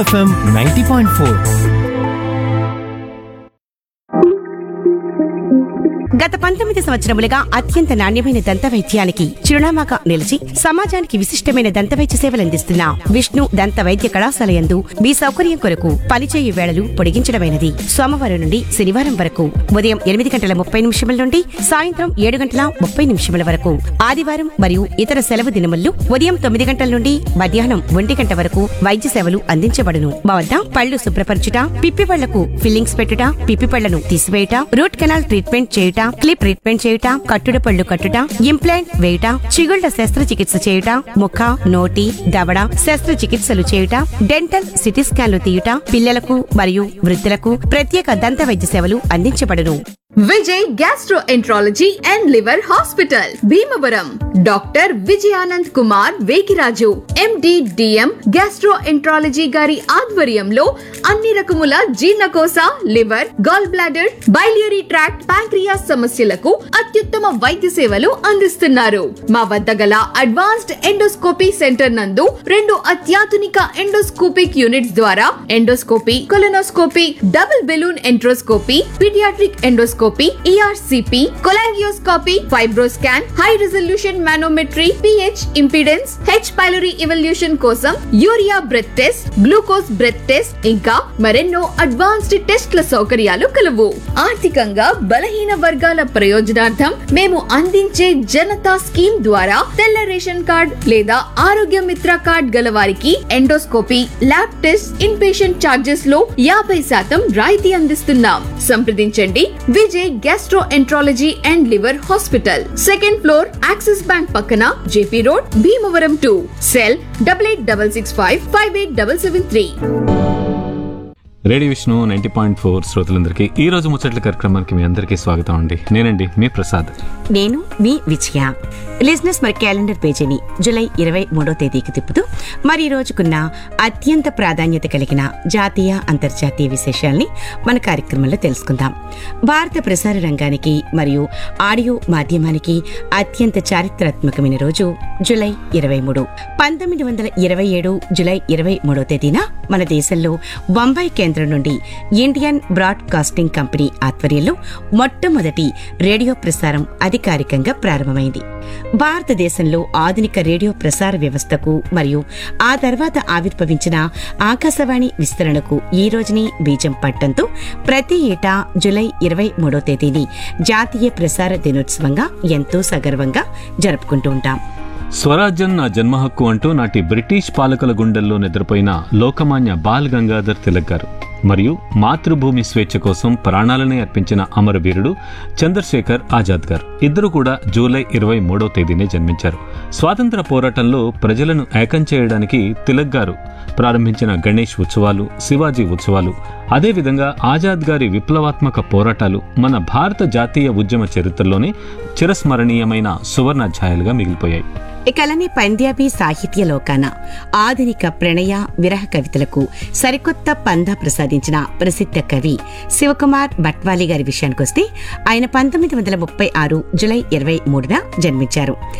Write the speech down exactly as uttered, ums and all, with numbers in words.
FM ninety point four. గత పంతొమ్మిది సంవత్సరములుగా అత్యంత నాణ్యమైన దంత వైద్యానికి చిరునామాగా నిలిచి సమాజానికి విశిష్టమైన దంత వైద్య సేవలందిస్తున్న విష్ణు దంత వైద్య కళాశాల యందు మీ సౌకర్యం కొరకు పనిచేయు వేళలు పొడిగించడమైనది. సోమవారం నుండి శనివారం వరకు ఉదయం ఎనిమిది గంటల ముప్పై నిమిషముల నుండి సాయంత్రం ఏడు గంటల ముప్పై నిమిషముల వరకు, ఆదివారం మరియు ఇతర సెలవు దినముల్లో ఉదయం తొమ్మిది గంటల నుండి మధ్యాహ్నం ఒంటి గంట వరకు వైద్య సేవలు అందించబడును. మా వద్ద పళ్లు శుభ్రపరచుట, పిప్పి పళ్లకు ఫిల్లింగ్స్ పెట్టుట, పిప్పి పళ్లను తీసివేయుట, రూట్ కెనాల్ ట్రీట్మెంట్ చేయుట, క్లిప్ ట్రీట్మెంట్ చేయుట, కట్టుడు పళ్ళు కట్టుట, ఇంప్లాంట్ వేయుట, చిగుళ్ల శస్త్రచికిత్స చేయుట, ముఖ, నోటి, దవడ శస్త్రచికిత్సలు చేయుట, డెంటల్ సిటీ స్కాన్లు తీయుట, పిల్లలకు మరియు వృద్ధులకు ప్రత్యేక దంత వైద్య సేవలు అందించబడును. Vijay gastroenterology and liver hospital Bhimavaram. Doctor Vijayanand Kumar Vekiraju MD DM gastroenterology గారి ఆధ్వర్యంలో అన్ని రకముల జీర్ణకోశ, liver, gall bladder, biliary tract, pancreas సమస్యలకు అత్యుత్తమ వైద్య సేవలు అందిస్తున్నారు. మా వద్ద గల అడ్వాన్స్డ్ ఎండోస్కోపీ సెంటర్ నందు రెండు అత్యాధునిక ఎండోస్కోపిక్ యూనిట్స్ ద్వారా endoscopy, colonoscopy, double balloon enteroscopy, paediatric endoscopy, ERCP, cholangioscopy, FibroScan, high resolution manometry, pH impedance, H pylori evolution కోసం urea breath test, glucose breath test, ఇంకా మరెన్నో అడ్వాన్స్డ్ టెస్ట్ల సౌకర్యాలు కలవు. ఆర్థికంగా బలహీన వర్గాల ప్రయోజనార్థం మేము అందించే జనతా స్కీమ్ ద్వారా తెల్ల రేషన్ కార్డ్ లేదా ఆరోగ్య మిత్ర కార్డ్ గల వారికి endoscopy, lab test, in patient charges లో యాభై శాతం రాయితీ అందిస్తున్నాం. సంప్రదించండి Vijay gastroenterology and liver hospital, second floor, axis bank పక్కన, JP road, Bhimavaram two. Cell double eight double six five five eight double seven three. Radio Vishnu ninety point four శ్రోతలందరికీ ఈ రోజు ముచ్చట్ల కార్యక్రమానికి మీ అందరికీ స్వాగతం అండి. నేనండి మీ ప్రసాద్. నేను మీ విజయ. లిజినెస్ మరి క్యాలెండర్ పేజీని జూలై ఇరవై మూడో తేదీకి తిప్పుతూ మరి ఈ రోజుకున్న అత్యంత ప్రాధాన్యత కలిగిన జాతీయ, అంతర్జాతీయ విశేషాల్ని మన కార్యక్రమంలో తెలుసుకుందాం. భారత ప్రసార రంగానికి మరియు ఆడియో మాధ్యమానికి అత్యంత చారిత్రాత్మకమైన రోజు జూలై ఇరవై మూడు. పంతొమ్మిది వందల ఇరవై ఏడు జూలై ఇరవై మూడో తేదీన మన దేశంలో బొంబాయి కేంద్రం నుండి ఇండియన్ బ్రాడ్కాస్టింగ్ కంపెనీ ఆధ్వర్యంలో మొట్టమొదటి రేడియో ప్రసారం అధికారికంగా ప్రారంభమైంది. భారతదేశంలో ఆధునిక రేడియో ప్రసార వ్యవస్థకు మరియు ఆ తర్వాత ఆవిర్భవించిన ఆకాశవాణి విస్తరణకు ఈ రోజుని బీజం పట్టడంతో ప్రతి ఏటా జూలై ఇరవై మూడో తేదీని జాతీయ ప్రసార దినోత్సవంగా ఎంతో సగర్వంగా జరుపుకుంటూ ఉంటాం. స్వరాజ్యం నా జన్మ హక్కు అంటూ నాటి బ్రిటిష్ పాలకుల గుండెల్లో నిద్రపోయిన లోకమాన్య బాల్ గంగాధర్ తిలక్ గారు మరియు మాతృభూమి స్వేచ్ఛ కోసం ప్రాణాలనే అర్పించిన అమరవీరుడు చంద్రశేఖర్ ఆజాద్ గారు ఇద్దరు కూడా జూలై ఇరవై మూడవ తేదీనే జన్మించారు. స్వాతంత్ర పోరాటంలో ప్రజలను ఏకం చేయడానికి తిలక్ గారు ప్రారంభించిన గణేష్ ఉత్సవాలు, శివాజీ ఉత్సవాలు, అదేవిధంగా ఆజాద్ గారి విప్లవాత్మక పోరాటాలు మన భారత జాతీయ ఉద్యమ చరిత్రలోనే చిరస్మరణీయమైన సువర్ణాధ్యాయాలుగా మిగిలిపోయాయి. ఇకలనే పంజాబీ సాహిత్య లోకాన ఆధునిక ప్రణయ విరహ కవితలకు సరికొత్త పందా ప్రసాదించిన ప్రసిద్ధ కవి శివకుమార్ బట్వాలి గారి విషయానికొస్తే ఆయన పంతొమ్మిది వందల ముప్పై ఆరు జూలై ఇరవై మూడున జన్మించారు.